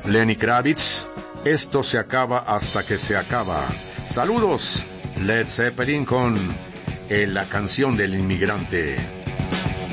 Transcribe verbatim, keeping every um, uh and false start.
Lenny Kravitz, esto se acaba hasta que se acaba. Saludos, Led Zeppelin con eh, la canción del inmigrante.